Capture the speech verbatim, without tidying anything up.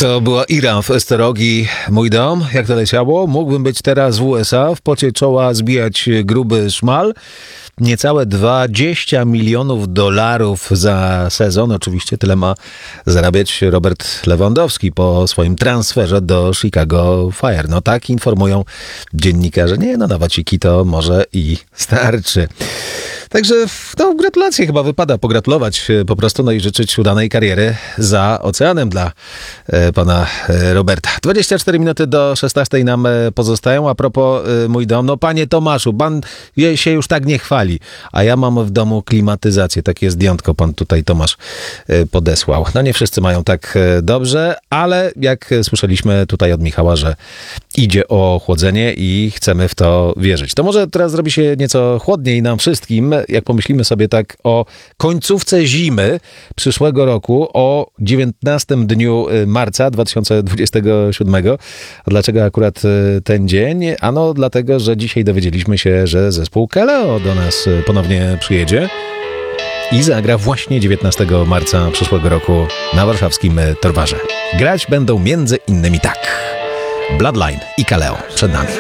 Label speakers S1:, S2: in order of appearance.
S1: To była Ira w Esterogi, mój dom. Jak to leciało? Mógłbym być teraz w U S A, w pocie czoła zbijać gruby szmal. Niecałe dwadzieścia milionów dolarów za sezon. Oczywiście tyle ma zarabiać Robert Lewandowski po swoim transferze do Chicago Fire. No tak informują dziennikarze. Nie, no dawaciki to może i starczy. Także no, gratulacje chyba wypada pogratulować po prostu, no i życzyć udanej kariery za oceanem dla e, pana e, Roberta. dwadzieścia cztery minuty do szesnastej nam e, pozostają. A propos e, mój dom, no panie Tomaszu, pan je, się już tak nie chwali, a ja mam w domu klimatyzację. Takie zdjątko pan tutaj Tomasz e, podesłał. No nie wszyscy mają tak e, dobrze, ale jak słyszeliśmy tutaj od Michała, że idzie o chłodzenie i chcemy w to wierzyć. To może teraz zrobi się nieco chłodniej nam wszystkim, jak pomyślimy sobie tak o końcówce zimy przyszłego roku, o dziewiętnastym dniu marca dwa tysiące dwudziestego siódmego. A dlaczego akurat ten dzień? Ano dlatego, że dzisiaj dowiedzieliśmy się, że zespół Kaleo do nas ponownie przyjedzie i zagra właśnie dziewiętnastego marca przyszłego roku na warszawskim Torwarze. Grać będą między innymi tak: Bloodline i Kaleo przed nami.